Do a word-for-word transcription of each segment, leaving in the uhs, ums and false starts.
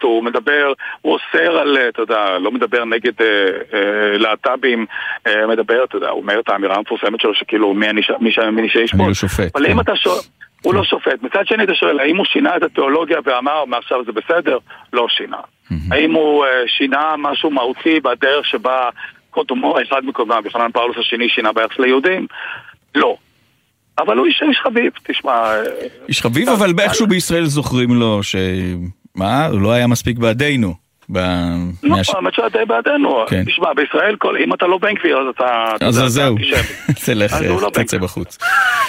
הוא מדבר, הוא אוסר על, אתה יודע, לא מדבר נגד אה, אה, להט"בים, אה, מדבר, אתה יודע, הוא אומר את האמירה המפורסמת שלו, שכאילו מי אני שיש פה. אני לא שופט. אבל אם אתה שואל, הוא לא שופט. מצד שני אתה שואל, האם הוא שינה את התיאולוגיה ואמר, מעכשיו זה בסדר? לא שינה. האם הוא אה, שינה משהו מהותי בדרך שבה קודמו, אחד מקודמיו, יוחנן פאולוס השני שינה ביחס ליהודים? לא. אבל הוא איש, איש חביב, תשמע. איש חביב, אבל איכשהו בישראל זוכרים לו ש... מה? הוא לא היה מספיק בעדינו. לא, האמת שדי בעדינו. תשמע, בישראל, אם אתה לא בן גביר, אז אתה... אז זהו. תלך, תצא בחוץ.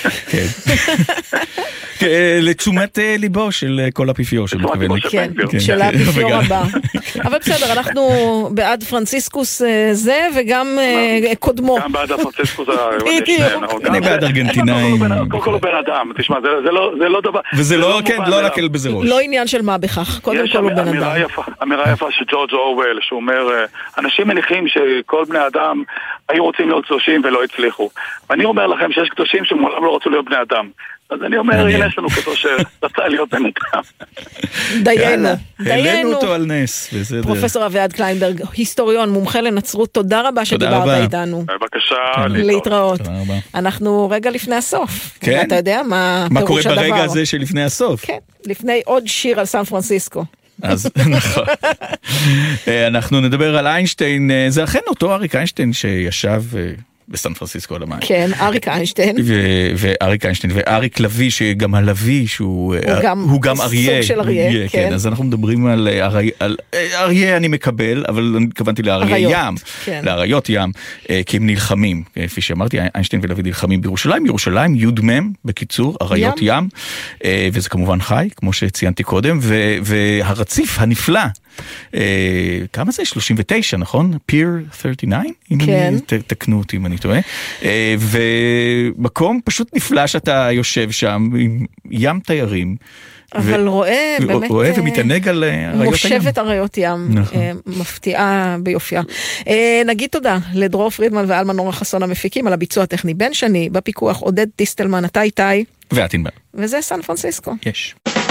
לתשומת ליבו של כל האפיפיור שמתכוון. כן, של האפיפיור הבא. אבל בסדר, אנחנו בעד פרנציסקוס זה, וגם קודמו. גם בעד הפרנציסקוס. אני בעד ארגנטינאים. קודם כל הוא בן אדם. תשמע, זה לא דבר... וזה לא, כן, לא נקל בזה ראש. לא עניין של מה בכך. קודם כל הוא בן אדם. אמירה יפה של ג'ורג' אורוול, שהוא אומר, אנשים מניחים שכל בני אדם היו רוצים להיות קדושים ולא הצליחו. ואני אומר לכם שיש קדושים שמעולם לא רצו להיות בני אדם. אז אני אומר, הנה יש לנו קדוש שרצה להיות בן אדם. דיינו. העלינו אותו על נס. פרופסור אביעד קליינברג, היסטוריון, מומחה לנצרות, תודה רבה שדיברת איתנו. בבקשה, להתראות. אנחנו רגע לפני הסוף. אתה יודע מה פירוש הדבר? מה קורה ברגע הזה שלפני הסוף? כן, לפני עוד שיר על סן פרנסיסקו. אז נכון. אנחנו נדבר על איינשטיין, זה אכן אותו אריק איינשטיין שישב בסן פרנסיסקו על המים. כן, אריק איינשטיין. ואריק איינשטיין, ואריק לוי, שגם הלוי, שהוא גם אריה. סוג של אריה, כן. אז אנחנו מדברים על אריה אני מקבל, אבל אני התכוונתי לאריה ים, לאריות ים, כי הם נלחמים. כפי שאמרתי, איינשטיין ולוי נלחמים בירושלים, ירושלים, יוד מם, בקיצור, אריות ים, וזה כמובן חי, כמו שציינתי קודם, והרציף הנפלא, כמה זה? שלושים ותשע, נכון? פיר שלושים ותשע? כן. תקנו אותי אם אני טועה. ומקום פשוט נפלא שאתה יושב שם, עם ים תיירים. אבל רואה באמת... רואה ומתענג על אריות הים. מושבת אריות ים, מפתיעה ביופייה. נגיד תודה לדרור פרידמן ואלמן נורא חסון המפיקים, על הביצוע הטכני בן שני, בפיקוח עודד טיסטלמן, אתה איתי. ואת ענבל. וזה סן פרנסיסקו. יש.